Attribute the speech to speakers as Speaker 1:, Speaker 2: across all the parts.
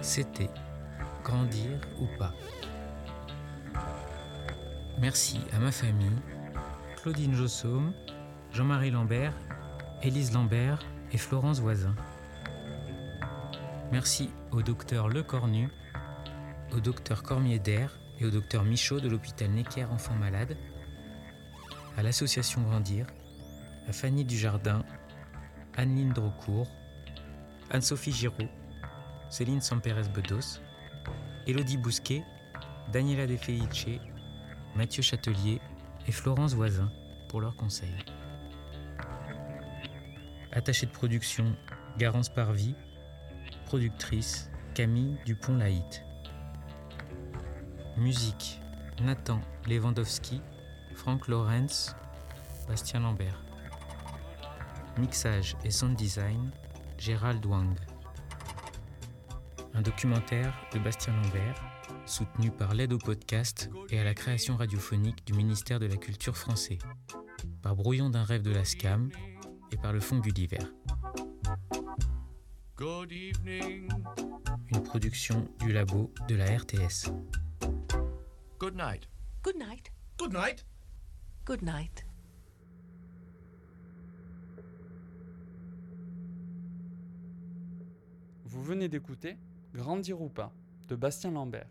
Speaker 1: C'était Grandir ou pas. Merci à ma famille, Claudine Jossaume, Jean-Marie Lambert, Élise Lambert et Florence Voisin. Merci au docteur Lecornu, au docteur Cormier-Der et au docteur Michaud de l'hôpital Necker Enfants Malades, à l'association Grandir, à Fanny Dujardin, Anne-Lyne Drocourt, Anne-Sophie Giraud, Céline Sampérez-Bedos, Élodie Bousquet, Daniela De Felice, Mathieu Châtelier et Florence Voisin pour leurs conseils. Attachée de production, Garance Parvy. Productrice, Camille Dupont-Laït. Musique, Nathan Lewandowski, Franck Lorenz, Bastien Lambert. Mixage et sound design, Gérald Wang. Un documentaire de Bastien Lambert, soutenu par l'aide au podcast et à la création radiophonique du ministère de la Culture français, par Brouillon d'un rêve de la SCAM et par le Fonds Gulliver.
Speaker 2: Good evening.
Speaker 1: Une production du labo de la RTS.
Speaker 2: Good night.
Speaker 3: Good night.
Speaker 2: Good night.
Speaker 3: Good night.
Speaker 4: Vous venez d'écouter Grandir ou pas de Bastien Lambert.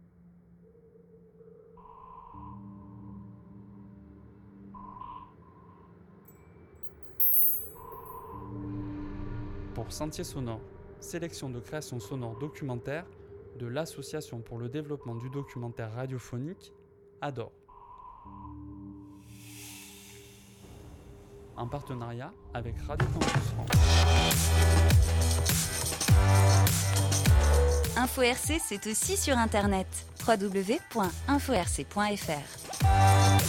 Speaker 4: Pour Sentier Sonore, sélection de création sonore documentaire de l'Association pour le développement du documentaire radiophonique, ADOR. En partenariat avec Radio Campus France.
Speaker 5: Info RC, c'est aussi sur internet. www.inforc.fr.